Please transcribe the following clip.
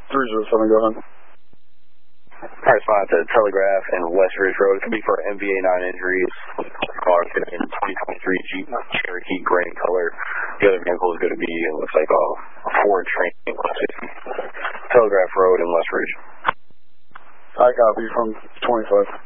307, go ahead. Alright, spot at the Telegraph and West Ridge Road. It could be for MVA 9 injuries. Car is going to be in 2023 Jeep Cherokee gray in color. The other vehicle is going to be, it looks like a Ford Train Class 50. Telegraph Road in West Ridge. I copy from 25.